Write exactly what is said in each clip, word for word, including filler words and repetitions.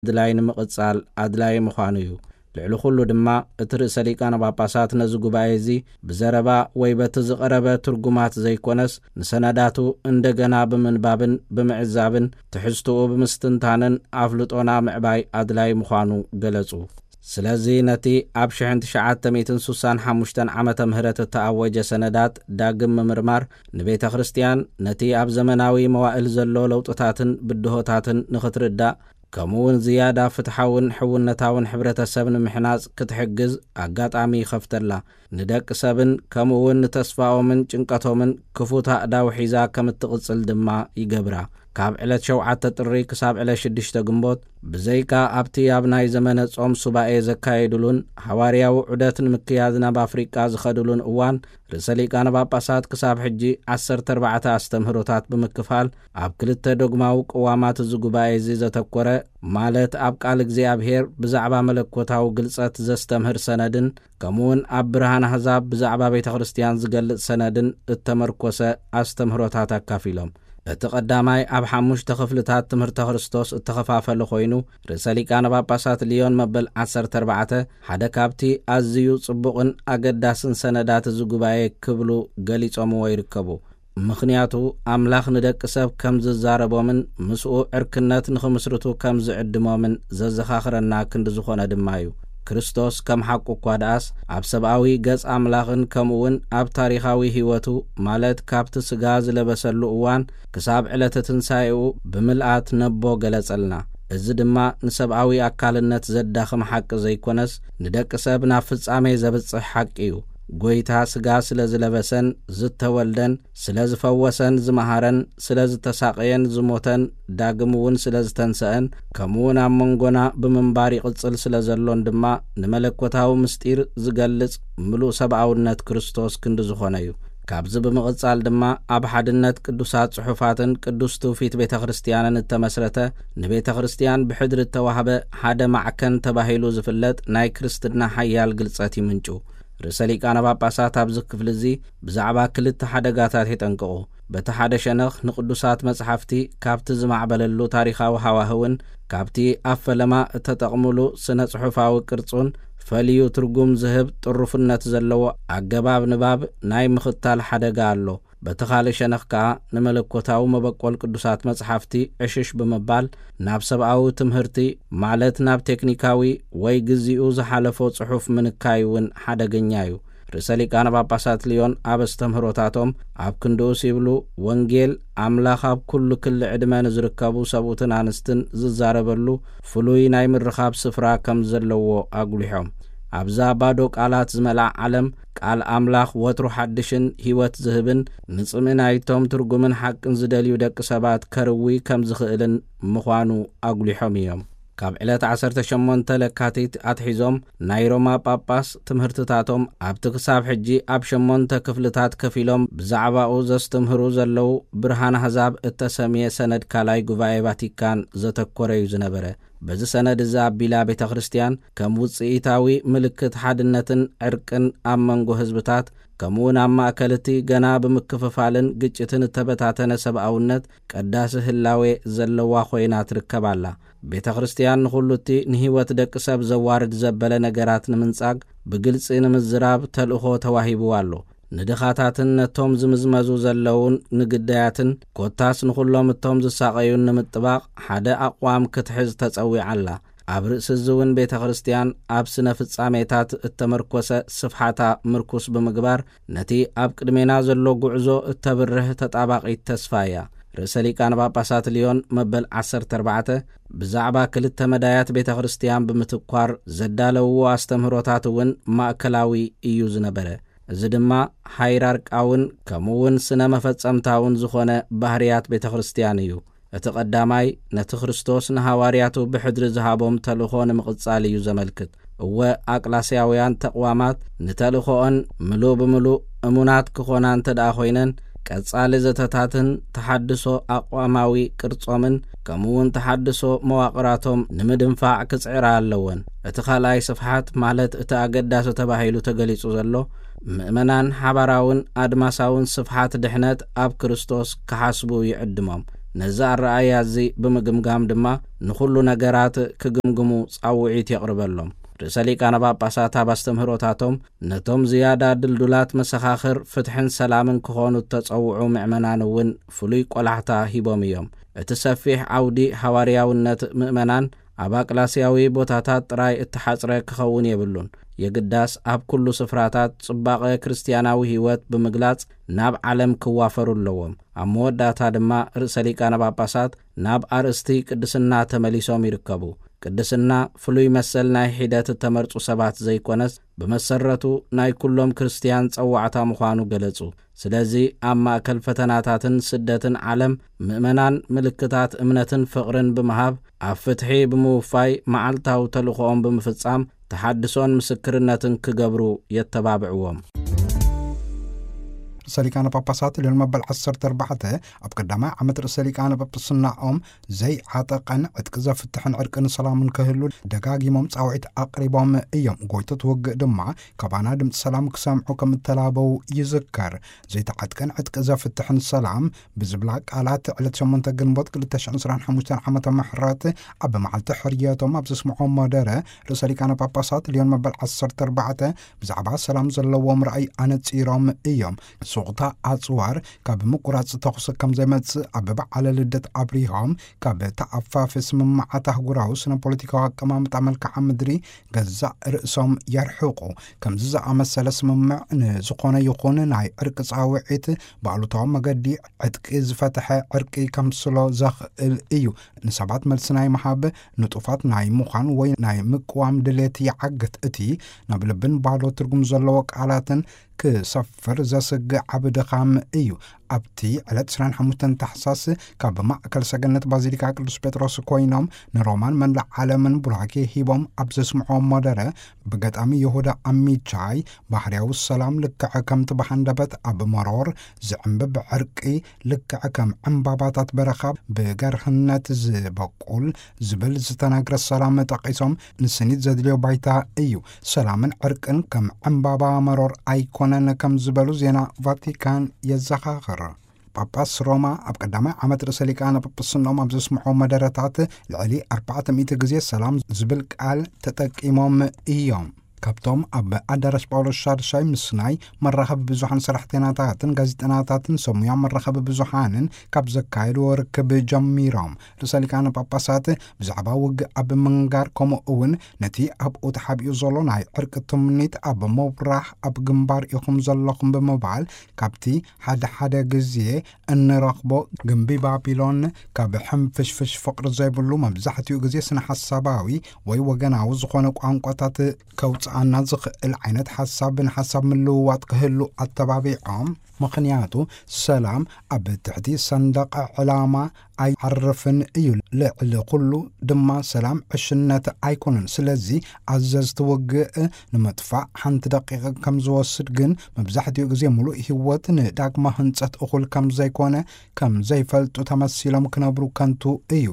ድላይን ምቕጻል ኣድላይ ምዃኑ እዩ ልዕሊ ኩሉ ድማ እቲ ርእሰ ሊቃነ ጳጳሳት ነዚ ጉባኤ እዚ ብዘረባ ወይ በቲ ዝቐረበ ትርጉማት ዘይኮነስ ንሰነዳቱ እንደገና ብምንባብን ብምዕዛብን ትሕዝትኡ ብምስትንታንን ኣፍልጦና ምዕባይ ኣድላይ ምዃኑ ገለጹ ስለዚ ነቲ ኣብ ሺሕ ትሽዓተ ስሳን ሓሙሽተ ዓመተ ምህረት ተኣወጀ ሰነዳት ዳግም ምምርማር ንቤተ ክርስቲያን ነቲ ኣብ ዘመናዊ መዋዕል ዘሎ ለውጥታትን ብድሆታትን ንኽትርዳእ ከምውን ዝያዳ ፍትሓውን ሕውነታውን ሕብረተሰብ ንምሕናጽ ክትሕግዝ ኣጋጣሚ ይኸፍተላ ንደቂ ሰብን ከምውን ንተስፋኦምን ጭንቀቶምን ክፉታእ ዳው ሒዛ ከም እትቕጽል ድማ ይገብራ ካብ ዕለት ሸውዓተ ጥሪ ክሳብ ዕለት ሽዱሽተ ግንቦት ብዘይካ ኣብቲ ኣብ ናይ ዘመነ ጾም ሱባኤ ዘካየድሉን ሐዋርያዊ ዑደት ንምክያድ ናብ ኣፍሪቃ ዝኸድሉን እዋን ርእሰ ሊቃነ ጳጳሳት ክሳብ ሕጂ ዓሰርተ ኣርባዕተ ኣስተምህሮታት ብምክፋል ኣብ ክልተ ዶግማዊ ቅዋማት እዚ ጉባኤ እዚ ዘተኮረ ማለት ኣብ ቃል እግዚኣብሔር ብዛዕባ መለኮታዊ ግልጸት ዘስተምህር ሰነድን ከምውን ኣብ ብርሃን ኣሕዛብ ብዛዕባ ቤተ ክርስቲያን ዝገልጽ ሰነድን እተመርኮሰ ኣስተምህሮታት ኣካፊሎም እቲ ቀዳማይ ኣብ ሓሙሽተ ክፍልታት ትምህርተ ክርስቶስ እተኸፋፈለ ኮይኑ ርእሰ ሊቃነ ጳጳሳት ሊዮን መበል ዓሰርተ ኣርባዕተ ሓደ ካብቲ ኣዝዩ ጽቡቕን ኣገዳስን ሰነዳት እዚ ጉባኤ ክብሉ ገሊጾምዎ ይርከቡ ምኽንያቱ ኣምላኽ ንደቂ ሰብ ከም ዝዛረቦምን ምስኡ ዕርክነት ንኽምስርቱ ከም ዝዕድሞምን ዘዘኻኽረና ክንዲ ዝኾነ ድማ እዩ ክርስቶስ ከም ሓቁ እኳ ደኣስ ኣብ ሰብኣዊ ገጽ ኣምላኽን ከምውን ኣብ ታሪኻዊ ህይወቱ ማለት ካብቲ ስጋ ዝለበሰሉ እዋን ክሳብ ዕለተ ትንሣኤኡ ብምልኣት ነቦ ገለጸልና እዚ ድማ ንሰብኣዊ ኣካልነት ዘዳኽም ሓቂ ዘይኮነስ ንደቂ ሰብ ናብ ፍጻሜ ዘብጽሕ ሓቂ እዩ ጎይታ ስጋ ስለ ዝለበሰን ዝተወልደን ስለ ዝፈወሰን ዝመሃረን ስለ ዝተሳቀየን ዝሞተን ዳግም እውን ስለ ዝተንሰአን ከምውን ኣብ መንጎና ብምንባር ይቕጽል ስለ ዘሎን ድማ ንመለኮታዊ ምስጢር ዝገልጽ ምሉእ ሰብኣውነት ክርስቶስ ክንዲ ዝኾነ እዩ ካብዚ ብምቕጻል ድማ ኣብ ሓድነት ቅዱሳት ጽሑፋትን ቅዱስ ትውፊት ቤተ ክርስቲያንን እተመስረተ ንቤተ ክርስቲያን ብሕድሪ እተዋህበ ሓደ ማዕከን ተባሂሉ ዝፍለጥ ናይ ክርስትና ሓያል ግልጸት ይምንጩ ርእሰ ሊቃነ ጳጳሳት ኣብዚ ክፍሊ እዚ ብዛዕባ ክልተ ሓደጋታት ይጠንቅቑ በቲ ሓደ ሸነኽ ንቅዱሳት መጽሓፍቲ ካብቲ ዝማዕበለሉ ታሪኻዊ ሃዋህውን ካብቲ ኣብ ፈለማ እተጠቕሙሉ ስነ ጽሑፋዊ ቅርጹን ፈልዩ ትርጉም ዝህብ ጥሩፍነት ዘለዎ ኣገባብ ንባብ ናይ ምኽታል ሓደጋ ኣሎ በቲ ካልእ ሸነኽ ከዓ ንመለኮታዊ መበቆል ቅዱሳት መጽሓፍቲ ዕሽሽ ብምባል ናብ ሰብኣዊ ትምህርቲ ማለት ናብ ቴክኒካዊ ወይ ግዚኡ ዝሓለፎ ጽሑፍ ምንካይ እውን ሓደገኛ እዩ ርእሰ ሊቃነ ጳጳሳት ሊዮን ኣብ ኣስተምህሮታቶም ኣብ ክንድኡስ ይብሉ ወንጌል ኣምላኽ ኣብ ኩሉ ክሊ ዕድመ ንዝርከቡ ሰብኡትን ኣንስትን ዝዛረበሉ ፍሉይ ናይ ምርኻብ ስፍራ ከም ዘለዎ ኣጉሊሖም ኣብዛ ባዶ ቃላት ዝመልዓ ዓለም ቃል ኣምላኽ ወትሩ ሓድሽን ህይወት ዝህብን ንጽምናይቶም ትርጉምን ሓቅን ዝደልዩ ደቂ ሰባት ከርዊ ከም ዝኽእልን ምዃኑ ኣጉሊሖም እዮም ካብ ዕለት ዓሰርተ ሸሞንተ ለካቲት ኣትሒዞም ናይ ሮማ ጳጳስ ትምህርትታቶም ኣብቲ ክሳብ ሕጂ ኣብ ሸሞንተ ክፍልታት ከፊሎም ብዛዕባኡ ዘስተምህሩ ዘለው ብርሃን ኣሕዛብ እተሰምየ ሰነድ ካላይ ጉባኤ ቫቲካን ዘተኮረ እዩ ዝነበረ በዚ ሰነድ እዚ ኣቢላ ቤተ ክርስቲያን ከም ውፅኢታዊ ምልክት ሓድነትን ዕርቅን ኣብ መንጎ ህዝብታት ከምውን ኣብ ማእከልቲ ገና ብምክፍፋልን ግጭትን እተበታተነ ሰብኣውነት ቀዳሲ ህላዌ ዘለዋ ኮይና ትርከባላ ቤተ ክርስቲያን ንኹሉቲ ንህይወት ደቂ ሰብ ዘዋርድ ዘበለ ነገራት ንምንጻግ ብግልፂ ንምዝራብ ተልእኾ ተዋሂቡ ኣሎ ንድኻታትን ነቶም ዝምዝመዙ ዘለውን ንግዳያትን ኮታስ ንኹሎም እቶም ዝሳቀዩን ንምጥባቕ ሓደ ኣቋም ክትሕዝ ተጸዊዓላ ኣብ ርእሲ ዝውን ቤተ ክርስቲያን ኣብ ስነ ፍጻሜታት እተመርኮሰ ስፍሓታ ምርኩስ ብምግባር ነቲ ኣብ ቅድሜና ዘሎ ጉዕዞ እተብርህ ተጣባቂት ተስፋ እያ ርእሰ ሊቃነ ጳጳሳት ሊዮን መበል ዓሰርተ ኣርባዕተ ብዛዕባ ክልተ መዳያት ቤተ ክርስቲያን ብምትኳር ዘዳለውዎ ኣስተምህሮታት እውን ማእከላዊ እዩ ዝነበረ እዚ ድማ ሃይራርቃውን ከምውን ስነ መፈጸምታውን ዝኾነ ባህርያት ቤተ ክርስቲያን እዩ እቲ ቀዳማይ ነቲ ክርስቶስ ንሐዋርያቱ ብሕድሪ ዝሃቦም ተልእኾ ንምቕጻል እዩ ዘመልክት እወ ኣቅላስያውያን ተቕዋማት ንተልእኾን ምሉእ ብምሉእ እሙናት ክኾና እንተ ደኣ ኮይነን ቀጻሊ ዘተታትን ተሓድሶ ኣቋማዊ ቅርጾምን ከምውን ተሓድሶ መዋቕራቶም ንምድንፋዕ ክጽዕራ ኣለወን እቲ ካልኣይ ስፍሓት ማለት እቲ ኣገዳሲ ተባሂሉ ተገሊጹ ዘሎ ምእመናን ሓባራውን ኣድማሳውን ስፍሓት ድሕነት ኣብ ክርስቶስ ክሓስቡ ይዕድሞም ነዛ ረአያ እዚ ብምግምጋም ድማ ንኹሉ ነገራት ክግምግሙ ጻውዒት የቕርበሎም። ርእሰ ሊቃነ ጳጳሳት ኣብ ኣስተምህሮታቶም ነቶም ዝያዳ ድልዱላት መሰኻኽር ፍትሕን ሰላምን ክኾኑ ተጸውዑ ምእመናን እውን ፍሉይ ቆላሕታ ሂቦም እዮም። እቲ ሰፊሕ ዓውዲ ሓዋርያውነት ምእመናን ኣብ ኣቅላስያዊ ቦታታት ጥራይ እተሓጽረ ክኸውን የብሉን። የግዳስ ኣብ ኩሉ ስፍራታት ጽባቐ ክርስቲያናዊ ህይወት ብምግላጽ ናብ ዓለም ክዋፈሩ ኣለዎም። ኣብ መወዳእታ ድማ ርእሰ ሊቃነ ጳጳሳት ናብ ኣርእስቲ ቅድስና ተመሊሶም ይርከቡ። ቅድስና ፍሉይ መሰል ናይ ሒደት ተመርጹ ሰባት ዘይኮነስ ብመሰረቱ ናይ ኩሎም ክርስቲያን ጸዋዕታ ምዃኑ ገለጹ። ስለዚ ኣብ ማእከል ፈተናታትን ስደትን ዓለም ምእመናን ምልክታት እምነትን ፍቕርን ብምሃብ ኣብ ፍትሒ ብምውፋይ መዓልታዊ ተልእኾኦም ብምፍጻም ተሓድሶን ምስክርነትን ክገብሩ የተባብዕዎም። ርእሰ ሊቃነ ጳጳሳት ሊዮን መበል ዓሰርተ ኣርባዕተ ኣብ ቀዳማይ ዓመት ርእሰ ሊቃነ ጳጳስናኦም ዘይዓጠቐን ዕጥቂ ዘፍትሕን ዕርቅን ሰላምን ክህሉ ደጋጊሞም ጻውዒት ኣቕሪቦም እዮም። ጎይቶ ውግእ ድማ ካባና ድምፂ ሰላም ክሰምዑ ከም እተላበው ይዝከር። ዘይተዓጥቀን ዕጥቂ ዘፍትሕን ሰላም ብዝብላ ቃላት ዕለት ሸሞንተ ግንቦት ክልተ ሽሕን ዕስራን ሓሙሽተን ዓመተ ምሕረት ኣብ መዓልቲ ሕርየቶም ኣብ ዘስምዖም መደረ ርእሰ ሊቃነ ጳጳሳት ሊዮን መበል ዓሰርተ ኣርባዕተ ብዛዕባ ሰላም ዘለዎም ረኣይ ኣነጺሮም እዮም። ሱቕታ ኣጽዋር ካብ ምቁራጽ ተኹስ ከም ዘይመጽእ ኣብ በዓለ ልደት ኣብሪሆም ካብ ተዓፋፊ ስምምዓት ኣህጉራዊ ስነ ፖለቲካዊ ኣቀማምጣ መልክዓ ምድሪ ገዛእ ርእሶም የርሕቑ። ከምዚ ዝኣመሰለ ስምምዕ ንዝኾነ ይኹን ናይ ዕርቂ ጻውዒት ብኣሉታዊ መገዲ ዕጥቂ ዝፈትሐ ዕርቂ ከምስሎ ዘኽእል እዩ። ንሰባት መልሲ ናይ መሃብ ንጡፋት ናይ ምዃን ወይ ናይ ምቅዋም ድሌት ይዓግት። እቲ ናብ ልብን ባዶ ትርጉም ዘለዎ ቃላትን ክሰፍር ዘስግዕ ዓብ ድኻም እዩ። ኣብቲ ዕለት ዕስራን ሓሙሽተ ታሕሳስ ካብ ማእከል ሰገነት ባዚሊካ ቅዱስ ጴጥሮስ ኮይኖም ንሮማን መላእ ዓለምን ቡራኬ ሂቦም ኣብ ዘስምዖም መደረ ብገጣሚ ይሁዳ ኣሚቻይ ባህርያዊ ሰላም ልክዕ ከም ትባሓንደበት ኣብ መሮር ዝዕምብብ ዕርቂ ልክዕ ከም ዕምባባታት በረኻ ብገርህነት ዝበቁል ዝብል ዝተናግረ ሰላም ጠቂሶም ንስኒት ዘድልዮ ባይታ እዩ። ሰላምን ዕርቅን ከም ዕምባባ መሮር ኣይኮነን ከም ዝበሉ ዜና ቫቲካን የዘኻኽር። ጳጳስ ሮማ ኣብ ቀዳማይ ዓመት ርእሰ ሊቃነ ጳጳስናኦም ኣብ ዘስምዖም መደረታት ልዕሊ ኣርባዕተ ሚእቲ ግዜ ሰላም ዝብል ቃል ተጠቂሞም እዮም። ካብቶም ኣብ ኣዳራሽ ጳውሎስ ሻድሻይ ምስናይ መራኸቢ ብዙሓን ሰራሕተኛታትን ጋዜጠኛታትን ሰሙያ መራኸቢ ብዙሓንን ካብ ዘካየዱ ርክብ ጀሚሮም ርእሰ ሊቃነ ጳጳሳት ብዛዕባ ውግእ ኣብ ምንጋር ከምኡ እውን ነቲ ኣብኡ ተሓቢኡ ዘሎ ናይ ዕርቂ ትምኒት ኣብ ምብራህ ኣብ ግንባር ኢኹም ዘለኹም ብምባል ካብቲ ሓደ ሓደ ግዜ እንረኽቦ ግንቢ ባቢሎን ካብ ሕምፍሽፍሽ ፍቅሪ ዘይብሉ መብዛሕትኡ ግዜ ስነ ሓሳባዊ ወይ ወገናዊ ዝኾነ ቋንቋታት ከውፅ ኣና ዝኽእል ዓይነት ሓሳብን ሓሳብ ምልውዋጥ ክህሉ ኣተባቢዖም ምኽንያቱ ሰላም ኣብ ትሕቲ ሰንደቕ ዕላማ ኣይዓርፍን እዩ። ልዕሊ ኩሉ ድማ ሰላም ዕሽነት ኣይኮነን። ስለዚ ኣዘዝቲ ውግእ ንምጥፋእ ሓንቲ ደቂቕ ከም ዝወስድ ግን መብዛሕትኡ ግዜ ሙሉእ ህይወት ንዳግማ ህንፀት እኹል ከም ዘይኮነ ከም ዘይፈልጡ ተመሲሎም ክነብሩ ከንቱ እዩ።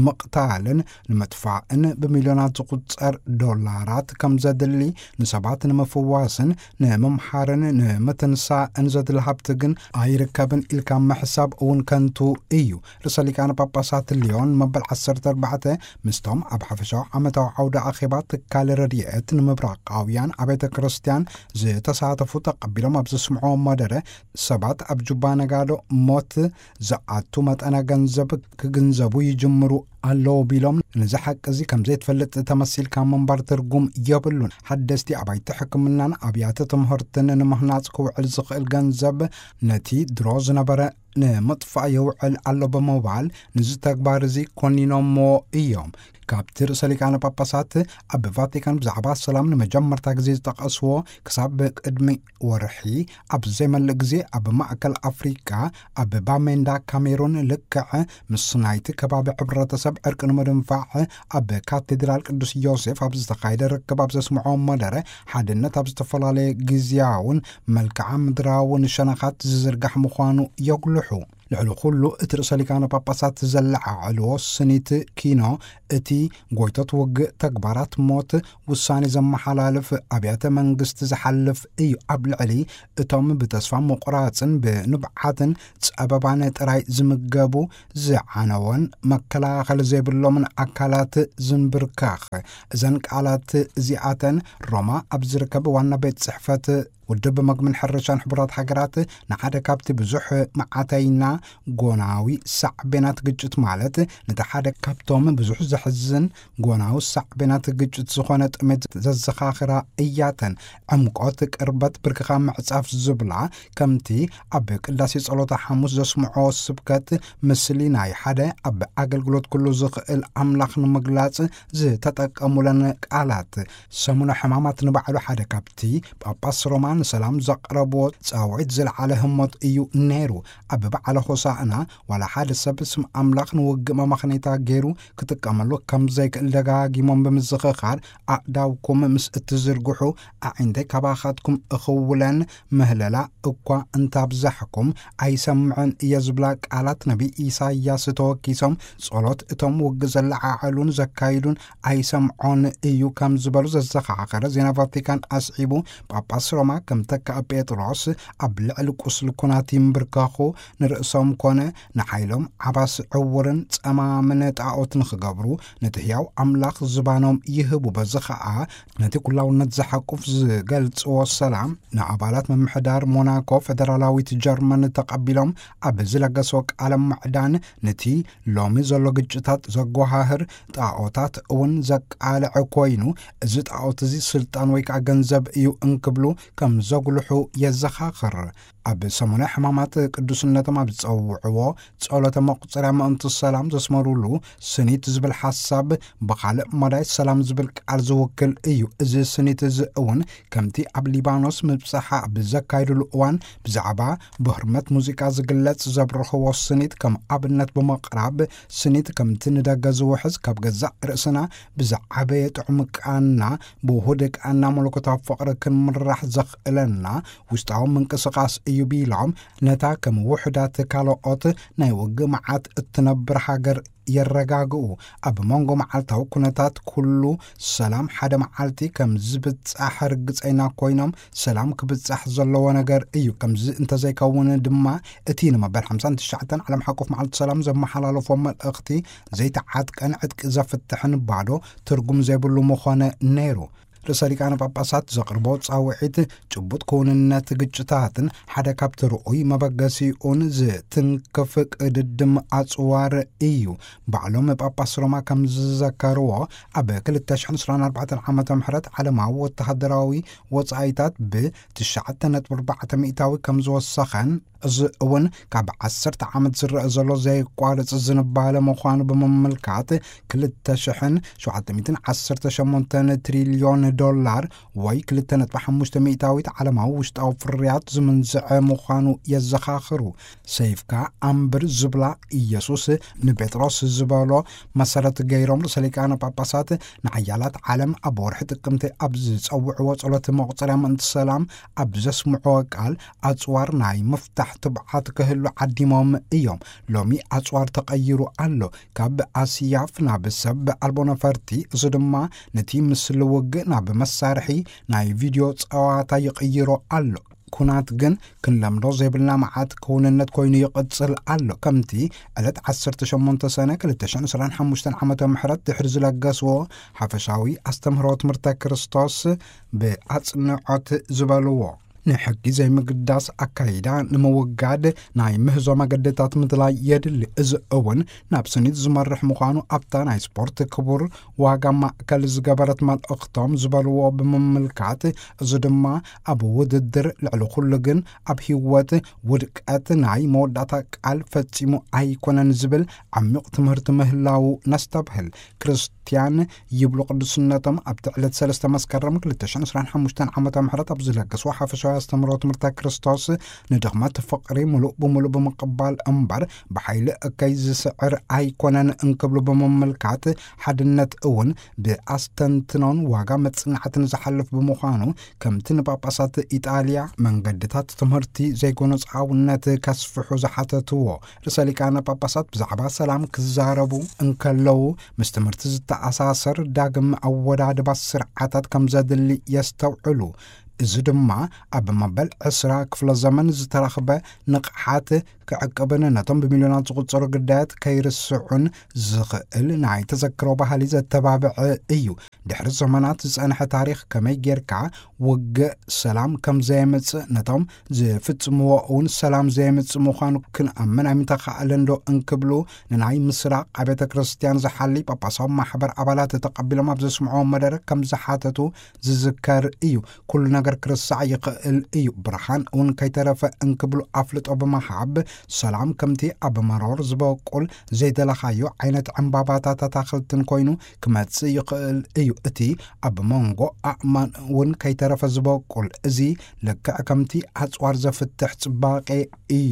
ንምቕታልን ንምጥፋእን ብሚልዮናት ዝቁፀር ዶላራት ከም ዘድሊ ንሰባት ንምፍዋስን ንምምሓርን ንምትንሳእን ዘድሊ ሃብቲ ግን ኣይርከብን ኢልካ ምሕሳብ እውን ከንቱ እዩ። ርእሰ ሊቃነ ጳጳሳት ሊዮን መበል ዓሰርተ ኣርባዕተ ምስቶም ኣብ ሓፈሻዊ ዓመታዊ ዓውደ ኣኼባ ትካል ረድኤት ንምብራቃውያን ኣብያተ ክርስቲያን ዝተሳተፉ ተቐቢሎም ኣብ ዘስምዖም መደረ ሰባት ኣብ ጁባ ነጋዶ ሞት ዝኣቱ መጠነ ገንዘብ ክግንዘቡ ይጅምሩ ኣለዎ ቢሎም ንዝሓቂ እዚ ከም ዘይትፈልጥ ተመሲልካ ምንባር ትርጉም የብሉን። ሓደስቲ ኣባይቲ ሕክምናን ኣብያተ ትምህርትን ንምህናፅ ክውዕል ዝኽእል ገንዘብ ነቲ ድሮ ዝነበረ ንምጥፋእ የውዕል ኣሎ ብምባል ንዚ ተግባር እዚ ኮኒኖሞ እዮም። ካብቲ ርእሰ ሊቃነ ጳጳሳት ኣብ ቫቲካን ብዛዕባ ሰላም ንመጀመርታ ግዜ ዝጠቐስዎ ክሳብ ቅድሚ ወርሒ ኣብ ዘይመልእ ግዜ ኣብ ማእከል ኣፍሪካ ኣብ ባሜንዳ ካሜሩን ልክዕ ምስ ናይቲ ከባቢ ሕብረተሰብ ዕርቂ ንምድንፋዕ ኣብ ካቴድራል ቅዱስ ዮሴፍ ኣብ ዝተኻየደ ርክብ ኣብ ዘስምዖም መደረ ሓድነት ኣብ ዝተፈላለየ ግዝያውን መልክዓ ምድራውን ሸነኻት ዝዝርጋሕ ምዃኑ የጉልሑ። لعلو كله اترسى لكان باباسات زلع علو سنيت كينو اتي قويتت وق تكبرات موت والساني زم حلالف أبيات منقست زحلف ايو قبل علي اتوم بتصفى مقراتن بنبعاتن تسأبابان تراي زمقابو زعانوان مكلا خل زيبلو من أكالات زنبركاخ زنك آلات زيعاتن روما أبزركب وانا بيت صحفة ودب مقمن حرشان حبرات حقرات نحادا كابت بزح معاتينا قوناوي سعبينات قجت مالت نتحادا كابتوم بزح زحزن قوناوي سعبينات قجت سخونت مد ززخاخرة اياتن عمقوتك اربط بركخا معصاف زبلع كمتي ابك اللاسي صلوتا حموس زسمعو سبكت مسليناي حادا اب اقل قلوت كله زخل املاخ نمقلات زي تتاك امولان قالات سمونا حمامات نبعلو حادا كابتي باباس رومان سلام زقربو تصاوعد زل على همت ايو نيرو ابب على خصاعنا ولا حد سب اسم املاخ نوق ما مخنيتا غيرو كتكملو كم زيك اللقاقي من بمزخخار اعداوكم مس اتزرقحو اعندي كباخاتكم اخولان مهللا اقوى انتا بزحكم اي سمعن يزبلاك علات نبي إيساياس توكيسم صلوت اتم وقزل عالون زكايدون اي سمعون ايو كم زبلو ززخاخر زينا فاتيكان اسعيبو باباس روما كم تكا بيتروس أبلع القصل كناتين بركاخو نرأسهم كونه نحيلهم عباس عورن تأما من تعاوت نخقبرو نتهياو أملاخ زبانهم يهبو بزخاء نتي كلاو نتزحقو في قلت والسلام نعبالات من محدار موناكو فدرالاوي تجرمن تقبلهم أبزلق سوك على معدان نتي لومي زلو جتات زقو هاهر تعاوتات اون زق على عكوينو ازت عاوتزي سلطان ويكا جنزب ايو انكبلو كم زغلحو يزخاخر أب سمونا حمامات قدوسنة ما بتصوعوا تصولة مقصرة ما انت السلام زسمرولو سنيت زبل حساب بخالق مداي السلام زبل عرزوكل ايو ازي سنيت زقون كمتي أب ليبانوس مبصحة بزكايدو القوان بزعبا بهرمت موسيقى زقلت زبرخو السنيت كم أبنت بمقرب سنيت كم تندق زوحز كاب جزع رأسنا بزعبيت عمك أنا بوهدك أنا ملوكتا فقر كن مرح زخ إلنا وستعوم من كسقاس ايو بيلعم نتا كم وحدات كالوقات نايوغ معات التنبر حاجر يرقاقو أب مونغو معالتاو كنتات كلو سلام حدا معالتي كم زبت أحر قصينا كوينم سلام كبت أحزلو ونقر ايو كم زي انت زي كون دما اتينا ما بين حمسان تشعتن على محاكوف معالت سلام زي محلالو فم الأختي زي تعاد كان عدك إذا فتحن بعدو ترقم زي بلو مخوانا نيرو رساليكان باباسات زقربوت صاوعيت جبوت كوننات ججتاتن حدا كابت رؤي مبقاسي اون زي تنكفك اددم اصوار ايو بعلوم باباس روما كم زكاروا اباكل التشحن سران اربعة عامة محرات على معو التحدراوي وصايتات بتشعتنت بربعة مئتاوي كم زو السخن از اون كاب عسرت عامد زر ازلو زي قوالت الزنبالة مخوانو بمملكات كل التشحن شو عدميتن عسرت شمونتان تريليون دولار وي كل التنت بحموش تميتاويت على معوشت او فريات زمن زع مخوانو يزخاخرو سيفكا امبر زبلا يسوس نبيتروس زبالو مسارة غيرهم رساليكان باباسات نعيالات عالم ابورح تقمت ابز تصوعو صلوة مغطرة من السلام ابز اسمعو قال اتصوار ناي مفتح تبعات كهلو عديمهم ايوم لومي اتصوار تقيرو قالو كاب اسيافنا بسب البونا فرتي زدما نتي مسلو وقنا بمسارحي ناي فيديو تصواتا يقيرو قالو كونات جن كن لمدو زيبلنا معات كوننت كوينو يقتصل قالو كمتي قلت عسرت شمونت سنة كلتشان سران حموشتن عمتا محرات تحرز لقاسو حفشاوي استمهروت مرتا كريستوس بأتصنعات زبالوو نحكي زي مقداس أكايدا نموقاد ناي مهزو مقدتات مدلا يدل إز أون نابسنيد زمرح مخانو أبتا ناي سبورت كبور واقا مأكل زقبرت مال أختام زبالو بمملكات زدما أبو وددر لعلو خلقن أبهيوات ودكات ناي موداتا قال فتسيمو أي كونان زبل عميق تمهرت مهلاو نستبهل كريستيان يبلو قدسناتم أبتعلت سلسة مسكرم كلتشان سران حموشتان عمتا محرات أبزلق سواحة فشوية ኣስተምህሮ ትምህርተ ክርስቶስ ንድኽመት ፍቕሪ ሙሉእ ብምሉእ ብምቕባል እምበር ብሓይሊ እከይ ዝስዕር ኣይኮነን እንክብሉ ብምምልካት ሓድነት እውን ብኣስተንትኖን ዋጋ መጽናዕትን ዝሓልፍ ብምዃኑ ከምቲ ንጳጳሳት ኢጣልያ መንገድታት ትምህርቲ ዘይጎነፃውነት ከስፍሑ ዝሓተትዎ ርእሰ ሊቃነ ጳጳሳት ብዛዕባ ሰላም ክዛረቡ እንከለዉ ምስ ትምህርቲ ዝተኣሳሰር ዳግም ኣወዳድባ ስርዓታት ከም ዘድሊ የስተውዕሉ እዚ ድማ ኣብ መበል ዕስራ ክፍለ ዘመን ዝተረኽበ ንቕሓት ክዕቅብን ነቶም ብሚልዮናት ዝቝጸሩ ግዳያት ከይርስዑን ዝኽእል ናይ ተዘክሮ ባህሊ ዘተባብዐ እዩ። ድሕሪ ዘመናት ዝጸንሐ ታሪኽ ከመይ ጌርካ ውግእ ሰላም ከም ዘየምጽእ ነቶም ዝፍጽምዎ እውን ሰላም ዘየምጽእ ምዃኑ ክንኣምን ኣይምተኻእለን ዶ እንክብሉ ንናይ ምስራቅ ቤተ ክርስቲያን ዝሓሊ ጳጳሳዊ ማሕበር ኣባላት ተቐቢሎም ኣብ ዘስምዖ መደረ ከም ዝሓተቱ ዝዝከር እዩ። ኩሉ ነገር ክርስዕ ይኽእል እዩ። ብርሃን እውን ከይተረፈ እንክብሉ ኣፍልጦ ብምሓብ ሰላም ከምቲ ኣብ መሮር ዝበቁል ዘይደለኻዮ ዓይነት ዕምባባታት ኣታኽልትን ኮይኑ ክመጽእ ይኽእል እዩ። እቲ ኣብ መንጎ ኣእማን እውን ከይተረፈ ዝበቁል እዚ ልክዕ ከምቲ ኣጽዋር ዘፍትሕ ጽባቐ እዩ።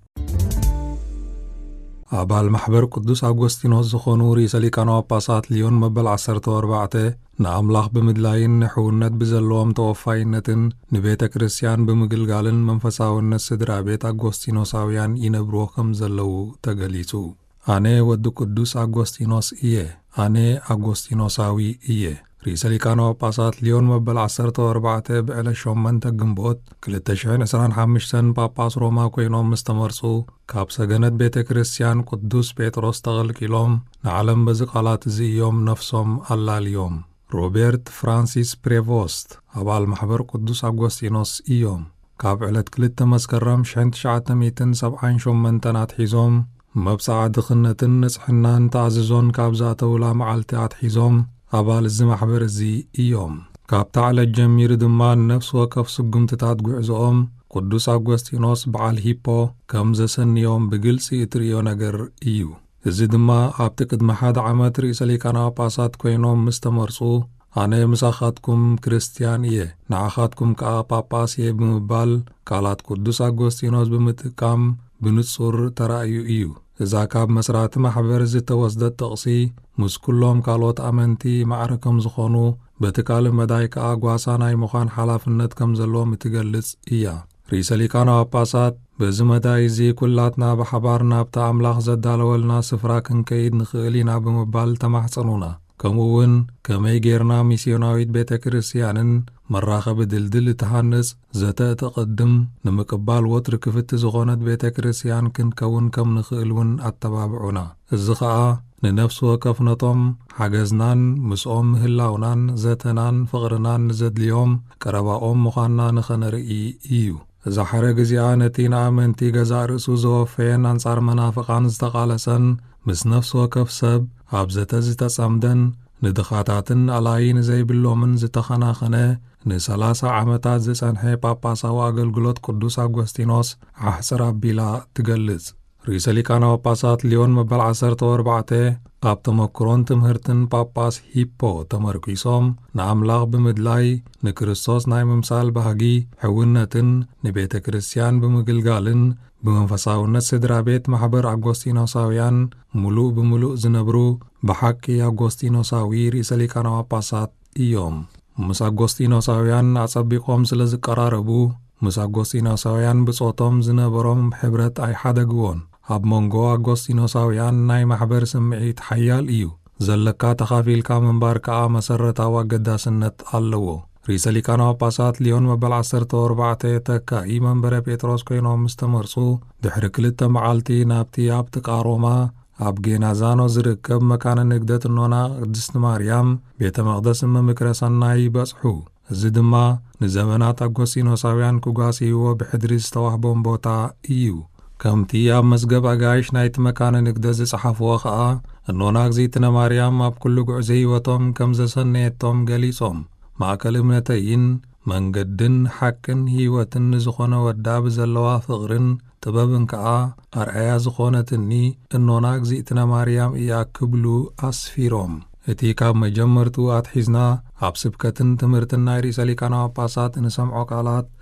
ኣባል ማሕበር ቅዱስ ኣጎስቲኖስ ዝኾኑ ርእሰ ሊቃነ ጳጳሳት ሊዮን መበል ዓሰርተ ኣርባዕተ ንኣምላኽ ብምድላይን ንሕውነት ብዘለዎም ተወፋይነትን ንቤተ ክርስቲያን ብምግልጋልን መንፈሳውነት ስድራ ቤት ኣጎስቲኖሳውያን ይነብርዎ ከም ዘለዉ ተገሊጹ። ኣነ ወዲ ቅዱስ ኣጎስቲኖስ እየ፣ ኣነ ኣጎስቲኖሳዊ እየ። ርእሰ ሊቃነ ጳጳሳት ሊዮን መበል ዓሰርተ ኣርባዕተ ብዕለት ሸሞንተ ግንቦት ክልተ ሽሕን ዕስራን ሓሙሽተን ጳጳስ ሮማ ኮይኖም ምስ ተመርጹ ካብ ሰገነት ቤተ ክርስቲያን ቅዱስ ጴጥሮስ ተቐልቂሎም ንዓለም በዚ ቃላት እዚ እዮም ነፍሶም ኣላልዮም። ሮቤርት ፍራንሲስ ፕሬቮስት ኣባል ማሕበር ቅዱስ ኣጎስቲኖስ እዮም። ካብ ዕለት ክልተ መስከረም ሽሕን ትሽዓተ ሚእትን ሰብዓን ሸሞንተን ኣትሒዞም መብጻዕ ድኽነትን ንጽሕናን ተኣዝዞን ካብ ዝኣተውላ መዓልቲ ኣትሒዞም ኣባል እዚ ማሕበር እዚ እዮም። ካብቲ ዕለት ጀሚሩ ድማ ነፍሲ ወከፍ ስጉምትታት ጉዕዞኦም ቅዱስ ኣጎስቲኖስ በዓል ሂፖ ከም ዘሰንዮም ብግልፂ እትርእዮ ነገር እዩ። እዚ ድማ ኣብቲ ቅድሚ ሓደ ዓመት ርእሰ ሊቃነ ጳጳሳት ኮይኖም ምስ ተመርጹ ኣነ ምሳኻትኩም ክርስቲያን እየ ንዓኻትኩም ከዓ ጳጳስ እየ ብምባል ቃላት ቅዱስ ኣጎስቲኖስ ብምጥቃም ብንጹር ተራእዩ እዩ። እዛ ካብ መስራቲ ማሕበር ዝተወስደት ጥቕሲ ምስ ኩሎም ካልኦት ኣመንቲ ማዕረ ከም ዝኾኑ በቲ ካልእ መዳይ ከዓ ጓሳ ናይ ምዃን ሓላፍነት ከም ዘለዎም እትገልጽ እያ። ርእሰ ሊቃነ ጳጳሳት በዚ መዳይ እዚ ኩላትና ብሓባር ናብቲ ኣምላኽ ዘዳለወልና ስፍራ ክንከይድ ንኽእል ኢና ብምባል ተማሕፀኑና። ከምኡውን ከመይ ጌርና ሚስዮናዊት ቤተ ክርስቲያንን መራኸቢ ድልድል እትሃንጽ ዘተ እትቕድም ንምቅባል ወትሪ ክፍቲ ዝኾነት ቤተ ክርስቲያን ክንከውን ከም ንኽእል እውን ኣተባብዑና። እዚ ከዓ ንነፍሲ ወከፍ ነቶም ሓገዝናን ምስኦም ምህላውናን ዘተናን ፍቕርናን ንዘድልዮም ቀረባኦም ምዃንና ንኸነርኢ እዩ። እዛ ሓረግ እዚኣ ነቲ ንኣመንቲ ገዛእ ርእሱ ዘወፈየን ኣንጻር መናፍቓን ዝተቓለሰን ምስ ነፍሲ ወከፍ ሰብ ኣብ ዘተ ዝተጸምደን ንድኻታትን ኣላይን ዘይብሎምን ዝተኸናኸነ ንሰላሳ ዓመታት ዝጸንሐ ጳጳሳዊ ኣገልግሎት ቅዱስ ኣጎስቲኖስ ኣሕፅር ኣቢላ ትገልጽ። ርእሰ ሊቃነ ጳጳሳት ሊዮን መበል ዓሰርተ ኣርባዕተ ኣብ ተመክሮን ትምህርትን ጳጳስ ሂፖ ተመርኪሶም ንኣምላኽ ብምድላይ ንክርስቶስ ናይ ምምሳል ባህጊ ሕውነትን ንቤተ ክርስቲያን ብምግልጋልን ብመንፈሳውነት ስድራ ቤት ማሕበር ኣጎስቲኖሳውያን ሙሉእ ብምሉእ ዝነብሩ ብሓቂ ኣጎስቲኖሳዊ ርእሰ ሊቃነ ጳጳሳት እዮም። ምስ ኣጎስቲኖሳውያን ኣጸቢቖም ስለ ዝቀራረቡ ምስ ኣጎስቲኖሳውያን ብጾቶም ዝነበሮም ሕብረት ኣይሓደግዎን። ኣብ መንጎ ኣጎስቲኖሳውያን ናይ ማሕበር ስምዒት ሓያል እዩ። ዘለካ ተኻፊልካ ምንባር ከዓ መሰረታዊ ኣገዳስነት ኣለዎ። ርእሰ ሊቃነ ጳጳሳት ሊዮን መበል ዓሰርተ ኣርባዕተ ተካኢ መንበረ ጴጥሮስ ኮይኖም ምስ ተመርጹ ድሕሪ ክልተ መዓልቲ ናብቲ ኣብ ጥቃ ሮማ ኣብ ጌናዛኖ ዝርከብ መካነ ንግደት እኖና ቅድስቲ ማርያም ቤተ መቕደስ ምክረ ሰናይ በጽሑ። እዚ ድማ ንዘመናት ኣጎስቲኖሳውያን ክጓስይዎ ብሕድሪ ዝተዋህቦም ቦታ እዩ። ከምቲ ኣብ መዝገብ ኣጋይሽ ናይቲ መካነ ንግደት ዝጸሓፍዎ ከዓ እኖና እግዝእትነ ማርያም ኣብ ኩሉ ጉዕዞ ህይወቶም ከም ዘሰነየቶም ገሊጾም ማእከል እምነተይን መንገድን ሓቅን ህይወትን ዝኾነ ወዳ ብዘለዋ ፍቕርን ጥበብን ከዓ ኣርአያ ዝኾነትኒ እኖና እግዝእትነ ማርያም እያ ክብሉ ኣስፊሮም። እቲ ካብ መጀመርቱ ኣትሒዝና ኣብ ስብከትን ትምህርትን ናይ ርእሰ ሊቃነ ጳጳሳት ንሰምዖ ቃላት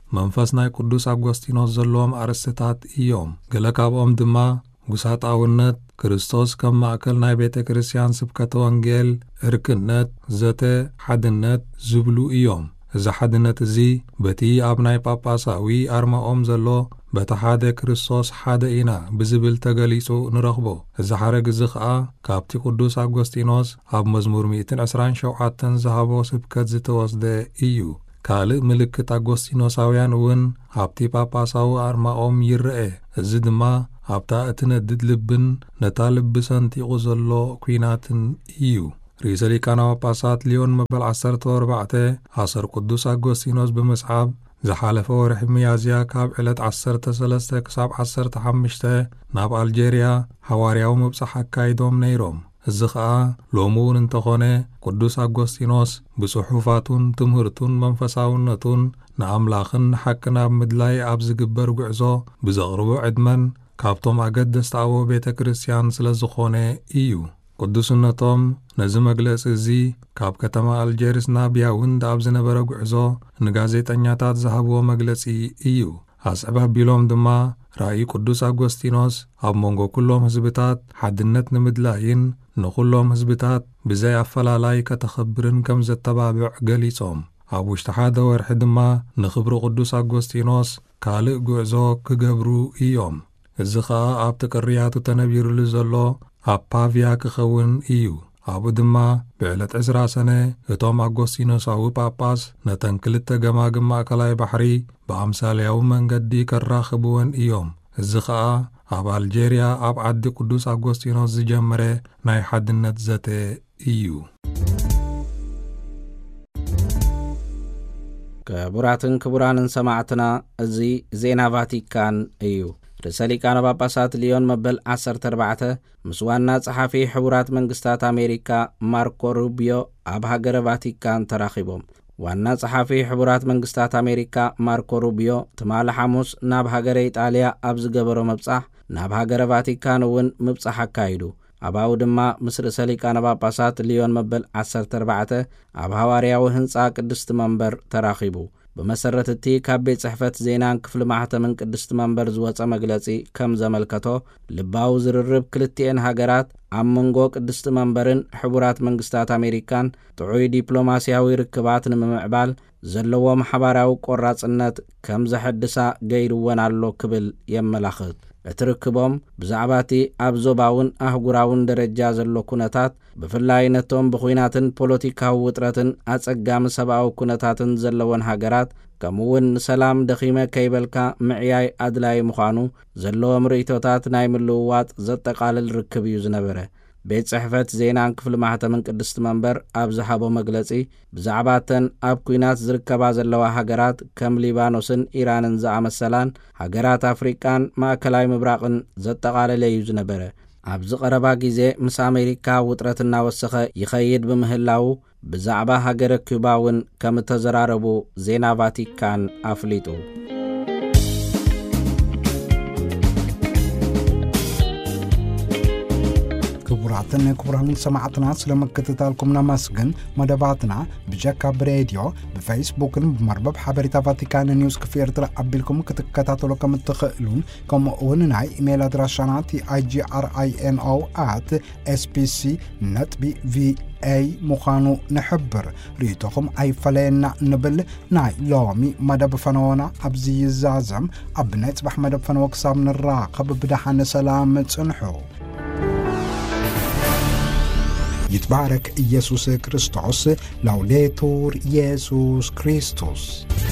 መንፈስ ናይ ቅዱስ አጉስቲኖስ ዘሎም አርስተታት እዮም ገለ ካብኦም ድማ ጉሳጣውነት ክርስቶስ ከም ማእከል ናይ ቤተ ክርስቲያን ስብከተ ወንጌል እርክነት ዘተ ሓድነት ዝብሉ እዮም እዚ ሓድነት እዚ በቲ ኣብ ናይ ጳጳሳዊ አርማኦም ዘሎ በተሓደ ክርስቶስ ሓደ ኢና ብዝብል ተገሊጹ ንረኽቦ እዚ ሓረግ እዚ ከዓ ካብቲ ቅዱስ አጉስቲኖስ ኣብ መዝሙር مئة وعشرين وسبعة ዝሃቦ ስብከት ዝተወስደ እዩ ካልእ ምልክት አጉስቲኖሳውያን እውን ኣብቲ ጳጳሳዊ አርማኦም ይርአ እዚ ድማ ኣብታ እትነድድ ልብን ነታ ልቢ ሰንጢቑ ዘሎ ኩናትን እዩ ርእሰ ሊቃነ ጳጳሳት ሊዮን መበል ዓሰርተ ወርባዕተ ሓሰር ቅዱስ አጉስቲኖስ ብምስዓብ ዝሓለፈ ወርሒ ሚያዝያ ካብ ዕለት ዓሰርተ ሰለስተ ክሳብ ዓሰርተ ሓሙሽተ ናብ አልጄርያ ሐዋርያዊ ምብጻሕ አካይዶም ነይሮም እዚ ከዓ ሎሚ እውን እንተኾነ ቅዱስ አጉስቲኖስ ብጽሑፋቱን ትምህርቱን መንፈሳውነቱን ንኣምላኽን ሓቅን ኣብ ምድላይ ኣብ ዝግበር ጉዕዞ ብዘቕርቦ ዕድመን ካብቶም ኣገደስቲ ኣቦ ቤተ ክርስቲያን ስለ ዝኾነ እዩ ቅዱስነቶም ነዚ መግለፂ እዚ ካብ ከተማ አልጀርስ ናብ ያውንድ ኣብ ዝነበረ ጉዕዞ ንጋዜጠኛታት ዝሃብዎ መግለፂ እዩ ኣስዕባ ቢሎም ድማ ራእይ ቅዱስ አጉስቲኖስ ኣብ መንጎ ኩሎም ህዝብታት ሓድነት ንምድላይን ንኩሎም ህዝብታት ብዘይ ኣፈላላይ ከተኸብርን ከም ዘተባብዕ ገሊጾም ኣብ ውሽጢ ሓደ ወርሒ ድማ ንኽብሪ ቅዱስ አጉስቲኖስ ካልእ ጉዕዞ ክገብሩ እዮም እዚ ከዓ ኣብቲ ቅርያቱ ተነቢሩሉ ዘሎ ኣብ ፓቪያ ክኸውን እዩ ኣብኡ ድማ ብዕለት ዕስራ ሰነ እቶም አጉስቲኖሳዊ ጳጳስ ነተን ክልተ ገማግም ማእከላይ ባሕሪ ብኣምሳልያዊ መንገዲ ከራኽብወን እዮም እዚ ከዓ ኣብ አልጄርያ ኣብ ዓዲ ቅዱስ አጉስቲኖስ ዝጀመረ ናይ ሓድነት ዘተ እዩ ክቡራትን ክቡራንን ሰማዕትና እዚ ዜና ቫቲካን እዩ ርእሰ ሊቃነ ጳጳሳት ሊዮን መበል ዓሰርተ ኣርባዕተ ምስ ዋና ጸሓፊ ሕቡራት መንግስታት አሜሪካ ማርኮ ሩቢዮ ኣብ ሃገረ ቫቲካን ተራኺቦም ዋና ጸሓፊ ሕቡራት መንግስታት አሜሪካ ማርኮ ሩቢዮ ትማል ሐሙስ ናብ ሃገረ ኢጣልያ ኣብ ዝገበሮ መብጻሕ ናብ ሃገረ ቫቲካን እውን ምብጻሕ አካይዱ ኣባው ድማ ምስ ርእሰ ሊቃነ ጳጳሳት ሊዮን መበል ዓሰርተ ኣርባዕተ ኣብ ሐዋርያዊ ህንጻ ቅድስቲ መንበር ተራኺቡ በመሰረት እቲ ካብ ቤት ጽሕፈት ዜናን ክፍሊ ማህተምን ቅድስቲ መንበር ዝወፀ መግለጺ ከም ዘመልከቶ ልባው ዝርርብ ክልቲአን ሃገራት ኣብ መንጎ ቅድስቲ መንበርን ሕቡራት መንግስታት አሜሪካን ጥዑይ ዲፕሎማሲያዊ ርክባት ንምምዕባል ዘለዎ ማሕበራዊ ቆራጽነት ከም ዘሐድሳ ገይርወን ኣሎ ክብል የመላኽት እትርክቦም ብዛዕባቲ ኣብ ዞባውን ኣህጉራውን ደረጃ ዘሎ ኩነታት ብፍላይ ነቶም ብኹናትን ፖለቲካዊ ውጥረትን ኣጸጋሚ ሰብኣዊ ኩነታትን ዘለወን ሃገራት ከምውን ሰላም ደኺመ ከይበልካ ምዕያይ ኣድላይ ምዃኑ ዘለዎም ርእይቶታት ናይ ምልውዋጥ ዘጠቃልል ርክብ እዩ ዝነበረ ቤት ጽሕፈት ዜናን ክፍሊ ማህተምን ቅድስቲ መንበር ኣብ ዝሃቦ መግለጺ ብዛዕባተን ኣብ ኩናት ዝርከባ ዘለዋ ሃገራት ከም ሊባኖስን ኢራንን ዝኣመሰላን ሃገራት ኣፍሪቃን ማእከላይ ምብራቕን ዘጠቃለለ እዩ ዝነበረ ኣብ ዝቐረባ ግዜ ምስ ኣሜሪካ ውጥረት እናወሰኸ ይኸይድ ብምህላው ብዛዕባ ሃገረ ኩባ እውን ከም ተዘራረቡ ዜና ቫቲካን ኣፍሊጡ ክቡራትን ክቡራን ሰማዕትና ስለመከታተልኩም ናመስግን መደባትና ብጀካ ብሬዲዮ በፌስቡክን በመርበብ ሓበሬታ ቫቲካን ኒውስ ክፍር ተላቢልኩም ክትከታተሉ ከም ትኽእሉን ከምኡውን ናይ ኢሜል አድራሻና ቲ አይ ጂ አር አይ ኤን ኦ አት ኤስ ፒ ሲ ነት ቢ ቪ أي مخانو نحبر ريتوكم أي فلينا نبل ناي لومي مدب فنونا أبزي الزازم أبنت بح مدب فنوك سامن الراقب بدحان سلامة سنحو يتبارك يسوع كريستوس لوليتور يسوع كريستوس